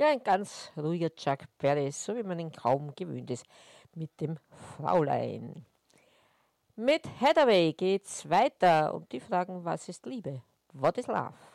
Ja, ein ganz ruhiger Chuck Berry, so wie man ihn kaum gewöhnt ist, mit dem Fräulein. Mit Hathaway geht's weiter und die fragen, was ist Liebe? What is love?